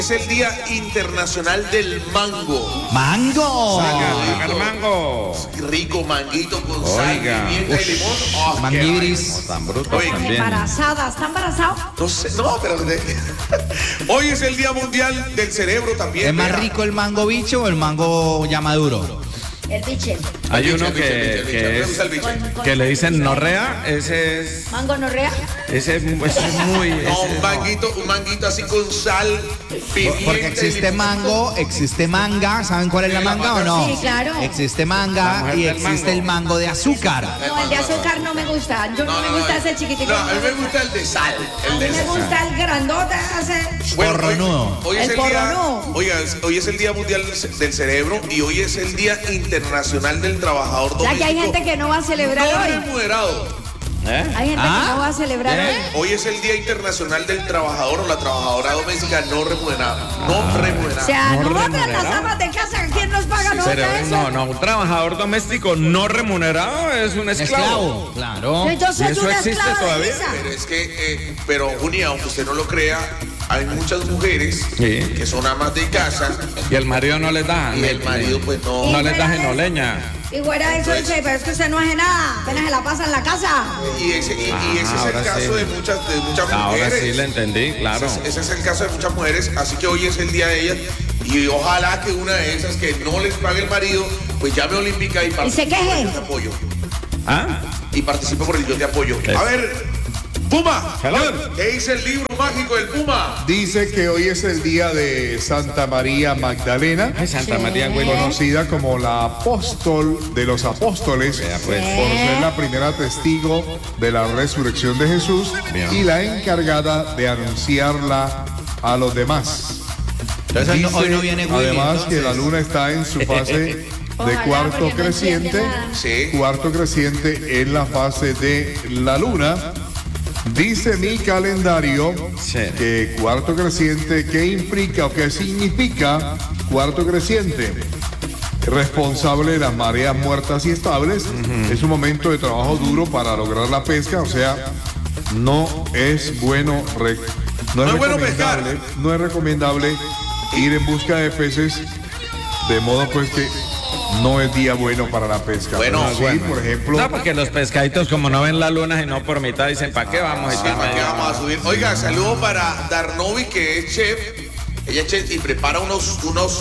Es el Día Internacional del Mango. ¡Mango! Saca el mango. Rico manguito con sal, pimienta y limón. Oh, Manguibris. Tan brutos Oye, también. Embarazada, ¿está embarazado? no sé, no, pero hoy es el Día Mundial del Cerebro también. ¿Es más vea. rico el mango bicho o el mango ya maduro? El biche. Hay El uno biche, el biche, que me gusta el biche. que le dicen norrea. Ese es ¿Mango norrea? muy. No, un manguito así con sal, pimienta. Porque y existe limón. mango, existe manga. ¿Saben cuál es la manga o no? Sí, claro. Existe La manga mujer y del existe mango. el mango de azúcar. No, el de azúcar no me gusta. Yo no me gusta ese chiquitico. No, a mí me gusta el de sal. A mí me gusta el grandote ese. Porronudo. Hoy es El el día, porronudo. oiga, hoy es el Día Mundial del Cerebro y hoy es el Día Internacional del Trabajador O sea Doméstico. que hay gente que no va a celebrar no hoy. remunerado. Hay gente que no va a celebrar hoy. Hoy es el Día Internacional del Trabajador o la Trabajadora Doméstica no remunerada. No remunerada. O sea, No nosotras las remunerado. amas de casa, ¿quién nos paga Pero eso? no, un trabajador doméstico no remunerado es un esclavo. Claro. Yo soy ¿Y eso una existe esclava de todavía? esa. Pero es que, pero Junia, aunque usted no lo crea, hay muchas mujeres Sí. que son amas de casa Y el marido no les da. y el marido pues no. No les da fuera de- genoleña. Y fuera de eso dice, pero es que usted no hace nada, apenas se la pasa en la casa. Y ese es el ahora caso sí. de muchas Ahora mujeres. sí le entendí, claro. Ese es el caso de muchas mujeres, así que hoy es el día de ellas y ojalá que una de esas que no les pague el marido, pues llame a Olímpica y participe se queje. por el Yo Te Apoyo. ¿Ah? Y participe por el Yo Te Apoyo. A ver, Puma, Hello. ¿qué dice el libro mágico del Puma? Dice que hoy es el día de Santa María Magdalena, Ay, Santa María, güey. conocida como la apóstol de los apóstoles, Vea, pues. por ser la primera testigo de la resurrección de Jesús Bien. y la encargada de anunciarla a los demás. Entonces hoy no viene Willy, además que entonces. la luna está en su fase de Ojalá, cuarto porque no creciente, entiende nada. Sí. cuarto creciente en la fase de la luna. Dice mi calendario Sí. que cuarto creciente, ¿qué implica o qué significa cuarto creciente? Responsable de las mareas muertas y estables. Es un momento de trabajo duro para lograr la pesca, o sea, no es bueno, No es bueno pescar. no es recomendable ir en busca de peces, de modo pues que no es día bueno para la pesca. Bueno, Pero sí, bueno. por ejemplo, No, porque los pescaditos, como no ven la luna, sino por mitad, dicen, ¿para qué vamos? Y Sí, tal, ¿para qué vamos a subir? Oiga, saludo para Darnovi, que es chef. Ella es chef y prepara unos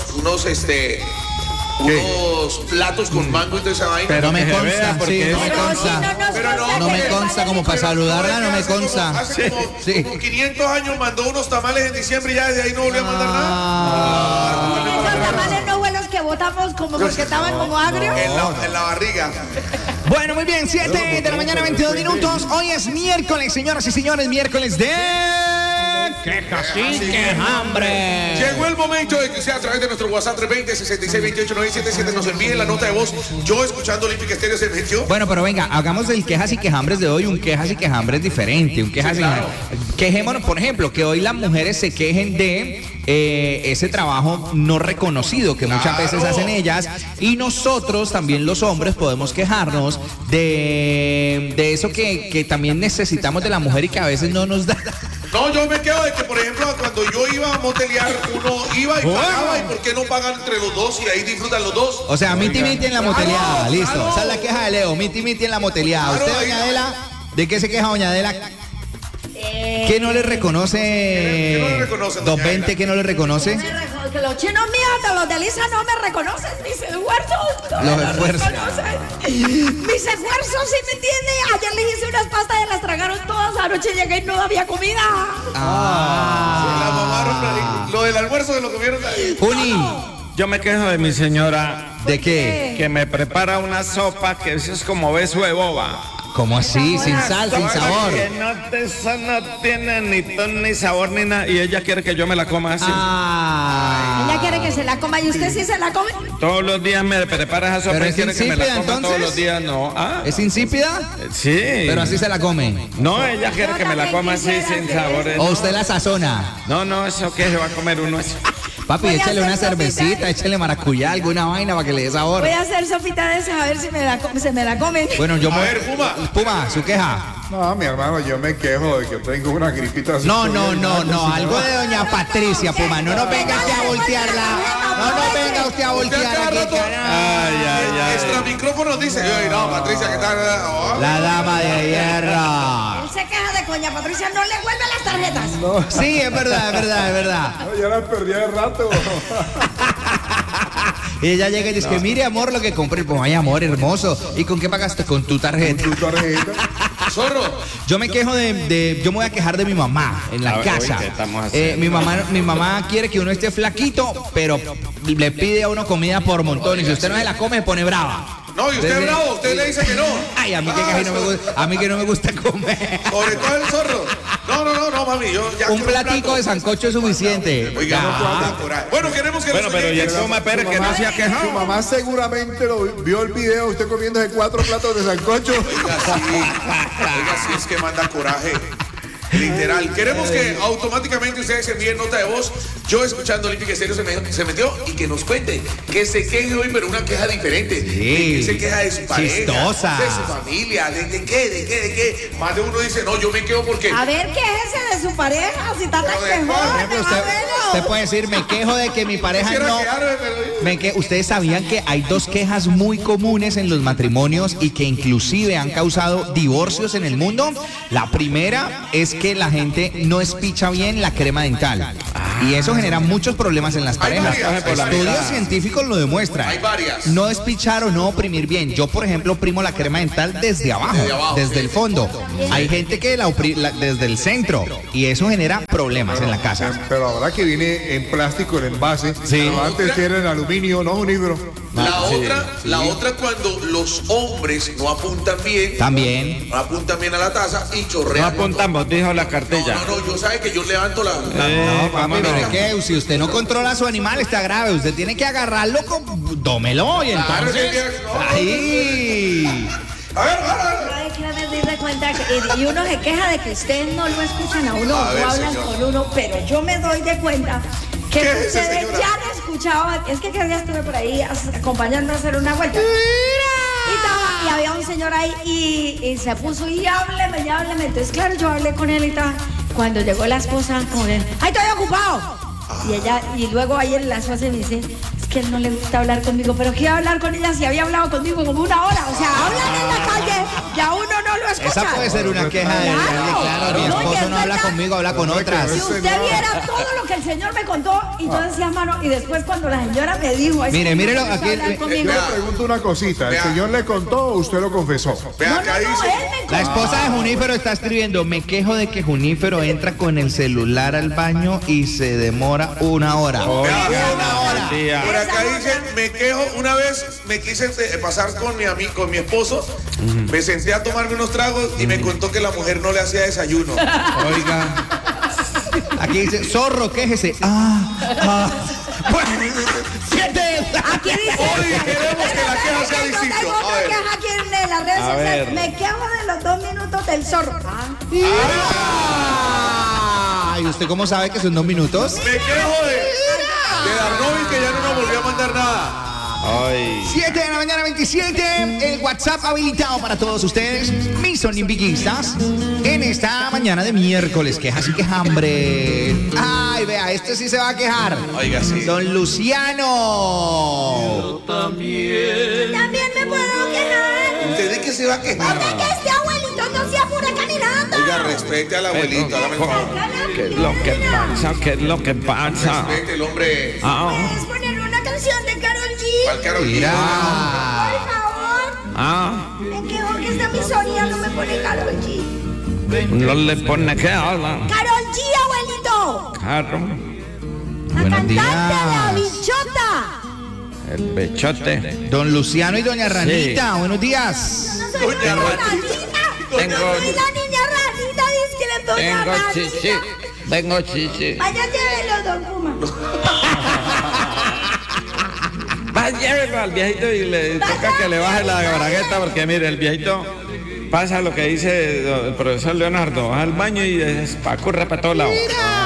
platos con mango y toda esa vaina. Pero no me que se consta, vea, porque sí, no me Pero si consta. no nos Pero consta no que me le consta pague como el para saludarla, no me Hace como- consta. Hace como, Sí. como 500 años mandó unos tamales en diciembre y ya desde ahí no volvió a mandar nada. Ah, Esos tamales no buenos que votamos como porque estaban como agrios. En la barriga. Bueno, muy bien, 7 de la mañana, 22 minutos. Hoy es miércoles, señoras y señores, miércoles de... ¡Quejas y quejambres! Llegó el momento de que usted a través de nuestro WhatsApp 320-6628-977 nos envíe la nota de voz. Yo escuchando Olímpica Estéreo se metió. Bueno, pero venga, hagamos el quejas y quejambres de hoy, un quejas y quejambres diferente, un quejas y quejémonos, por ejemplo, que hoy las mujeres se quejen de ese trabajo no reconocido que muchas veces hacen ellas, y nosotros también los hombres podemos quejarnos de eso que también necesitamos de la mujer y que a veces no nos da. No, yo me quedo de que, por ejemplo, cuando yo iba a motelear, uno iba y pagaba, y por qué no pagan entre los dos y ahí disfrutan los dos. O sea, miti miti en la moteleada, Claro, listo. claro. Esa es la queja de Leo, miti miti en la moteleada. Claro, ¿Usted, ahí doña no. Adela, de qué se queja doña Adela? ¿Qué no le reconoce? ¿Qué no le reconocen, doña 220, Adela? ¿qué no le reconoce? Que los chinos míos de los de Lisa no me reconocen mis esfuerzos. No Los me esfuerzos. reconocen. Mis esfuerzos, ¿sí me entiende? Ayer les hice unas pastas y las tragaron todas. Anoche llegué y no había comida. La mamaron, lo del almuerzo se lo comieron ahí. Juni, Yo me quejo de mi señora ¿de qué? que me prepara una sopa que eso es como beso de boba. ¿Cómo así? Sin sal, sin Sopa sabor. Que eso no tiene ni ton, ni sabor, ni nada. Y ella quiere que yo me la coma así. Ah. Ella quiere que se la coma y usted sí se la come. Todos los días me prepara esa sopa Pero y es quiere que me la insípida, coma todos entonces. los días. No. Ah, ¿Es insípida? sí. Pero así se la come. No, ella quiere que me la coma así, sin sabor. ¿O usted la sazona? No, eso que se va a comer uno eso. Papi, Voy a échale una hacer sopita. cervecita, échale maracuyá, alguna vaina para que le dé sabor. Voy a hacer sopita de esa a ver si se me la comen. Bueno, yo A ver, Puma. Puma, su queja. No, mi hermano, yo me quejo de que tengo una gripita. así No, todavía, algo de doña Patricia, Puma. No nos venga usted a voltearla. No nos venga usted a voltear aquí, carajo. Extra micrófono dice, no, Patricia, ¿qué tal? Oh. La dama de hierro. Él se queja de que doña Patricia no le vuelve las tarjetas. Sí, es verdad. No, ya la perdí de rato. Y ella llega y dice que mire, amor, lo que compré. Pues, ay, amor, hermoso. ¿Y con qué pagaste? Con tu tarjeta. Tu tarjeta. Zorro. Yo me quejo yo me voy a quejar de mi mamá en la casa. ¿qué estamos haciendo? Mi mamá quiere que uno esté flaquito, pero le pide a uno comida por montón. Y si usted no se la come, se pone brava. No, y usted es bravo, usted le dice que no. Ay, a mí que casi no me gusta, a mí que no me gusta comer. Sobre todo el zorro. No, mami, yo ya Un quiero platico de sancocho es suficiente. Oiga, no puedo dar coraje. Bueno, queremos que Bueno, nos pero y el oyentes- Toma Pérez que no se ha Su quejado. mamá seguramente vio el video, usted comiendo de 4 platos de sancocho. Oiga, sí, es que manda coraje. Literal. Queremos que automáticamente ustedes envíen nota de voz. Yo escuchando Olímpica Estéreo se metió y que nos cuente que se queje hoy, pero una queja diferente. Sí. De que se queja de su pareja, Chistosa. de su familia, de qué. Más de uno dice, no, yo me quedo porque. A ver, quéjese de su pareja, si está tan Pero después, quejón. Por ejemplo, usted puede decir, me quejo de que mi pareja Quisiera no... quejarme, pero- Ustedes sabían que hay dos quejas muy comunes en los matrimonios y que inclusive han causado divorcios en el mundo. La primera es que la gente no espicha bien la crema dental. Y eso genera muchos problemas en las Hay parejas. varias, hay Estudios varias. científicos lo demuestran. Hay varias. No despichar o no oprimir bien. Yo, por ejemplo, oprimo la crema dental desde abajo, desde sí. el fondo. Hay gente que desde el centro y eso genera problemas en la casa. Pero ahora que viene en plástico el envase, Sí. pero antes era en aluminio, no un libro. La otra cuando los hombres no apuntan bien. También. No apuntan bien a la taza y No chorrean. apuntamos, dijo la cartilla. No, yo sabe que yo levanto la No, papi, vámonos. pero es que si usted no controla a su animal está grave. Usted tiene que agarrarlo tómelo y Claro, entonces... sí, ¡Ahí! A ver, Ay, que me di cuenta y uno se queja de que ustedes no lo escuchan a uno, A ver, no hablan señor. con uno, pero yo me doy de cuenta que ¿Qué es, ustedes señora? ya han escuchado, es que día estuve por ahí acompañando a hacer una vuelta. Y había un señor ahí y se puso y hábleme. Entonces, claro, yo hablé con él y tal. Cuando llegó la esposa con él, ¡ay, estoy ocupado! Y luego ayer la esposa me dice, es que él no le gusta hablar conmigo, pero ¿qué iba a hablar con ella si había hablado conmigo como una hora? O sea, hablan en la calle y a uno no lo escucha. Esa puede ser una queja de claro, mi No, y esposo es no habla verdad. conmigo, habla con otras. Si usted viera todo lo que el señor me contó, y yo decía, mano, y después cuando la señora me dijo, es Mire, que mírelo, no quiso aquí, hablar conmigo. vea. Le pregunto una cosita, ¿el Vea. señor le contó o usted lo confesó? Ve No, acá él dice. me contó. La esposa de Junífero está escribiendo, me quejo de que Junífero entra con el celular al baño y se demora una hora. Tía. Por acá dice, me quejo, una vez me quise pasar con mi esposo, me senté a tomarme unos tragos y me contó que la mujer no le hacía desayuno. Oiga. Aquí dice, zorro, quéjese. Bueno, 7. Aquí dice. Hoy queremos que la queja sea Yo distinta. tengo A otra ver. queja aquí en las redes A sociales. ver. Me quejo de los 2 minutos del zorro. ¿Y usted cómo sabe que son 2 minutos? Me quejo de Darnovic que ya no nos volvió a mandar nada. Ay. 7 de la mañana, 27. El WhatsApp habilitado para todos ustedes, mis olimpiquistas, en esta mañana de miércoles. Quejas y quejambre. Ay, vea, este sí se va a quejar. Oiga, sí. Don Luciano. También me puedo quejar ¿Usted de qué se va a quejar? de que este abuelito no se apura caminando. Oiga, respete al abuelito. hágame el favor. ¿Qué es lo que pasa? ¿Qué es lo que pasa? Respete el hombre. ¿Puedes poner una canción de Karol G? ¿Cuál Karol G? Mira. Por favor. Me quejo que esta emisora no me pone Karol G. No le pone que habla. Karol G, abuelito. Carro, La Buenos cantante días. de la bichota. el bechote. Don Luciano y Doña Ranita, buenos días. No soy Doña una Ranita. ranita. Tengo- No soy la niña ranita, dice que le doña Tengo ranita. chichi. Tengo chichi. Vaya, llévelo, don Puma. Va, llévelo al viejito y le toca que le baje la bragueta porque mire, el viejito pasa lo que dice el profesor Leonardo, va al baño y espacurra para todos lados.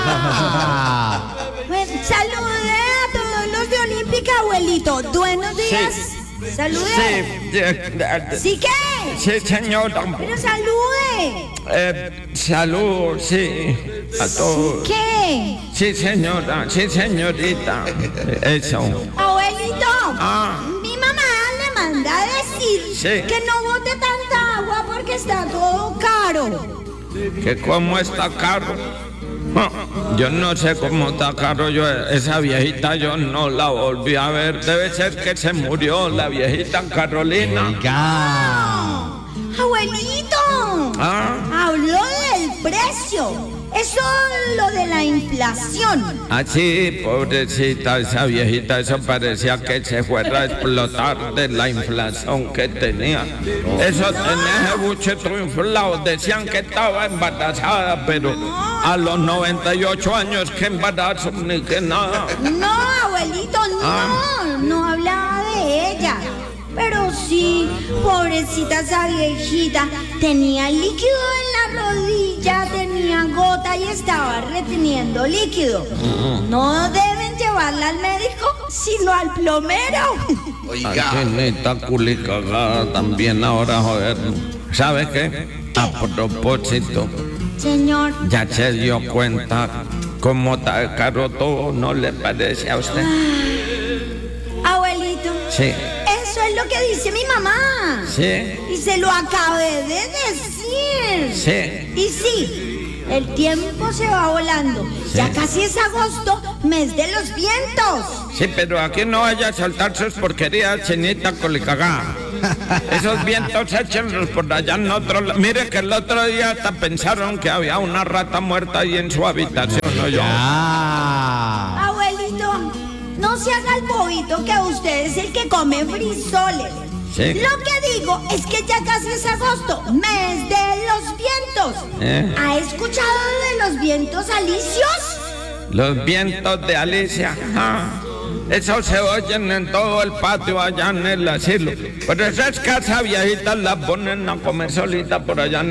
Pues saludé a todos los de Olímpica, abuelito. Buenos días. Salude. Sí, ¿Sí qué? Sí, señora. Pero salude. Salud, sí. A todos. ¿Qué? Sí, señora. Sí, señorita. Eso. Abuelito, Ah. mi mamá le manda a decir Sí. que no bote tanta agua porque está todo caro. ¿Que cómo está caro? Ah, yo no sé cómo está caro. Yo, esa viejita yo no la volví a ver. Debe ser que se murió la viejita Carolina. Oiga. Abuelito, Ah. habló del precio. Eso es lo de la inflación. Así, pobrecita esa viejita, eso parecía que se fuera a explotar de la inflación que tenía. Eso tenía ese bucheto inflado. Decían que estaba embarazada, pero a los 98 años, ¿qué embarazo ni que nada? No, abuelito, no hablaba de ella. Pero sí, pobrecita esa viejita, tenía líquido en la rodilla, tenía gota y estaba reteniendo líquido. No deben llevarla al médico, sino al plomero. Oiga. Angelita culicagada también ahora, joder. ¿Sabe qué? A propósito, Señor, ya se dio cuenta cómo está caro todo, ¿no le parece a usted? abuelito, Sí. eso es lo que dice mi mamá. Sí. Y se lo acabé de decir. Sí. Y sí, el tiempo se va volando. Ya casi es agosto, mes de los vientos. Sí, pero aquí no vaya a soltar sus porquerías, chinita colicagada. Esos vientos échenlos por allá en otro lado. Mire que el otro día hasta pensaron que había una rata muerta ahí en su habitación, ¿no? Yo. Ya. Abuelito, no se haga el bobito que usted es el que come frisoles. Sí. Lo que digo es que ya casi es agosto, mes de los vientos. ¿Ha escuchado de los vientos alisios? Los vientos de Alicia. Esos se oyen en todo el patio allá en el asilo. Pero esas casas viejitas las ponen a comer solita por allá en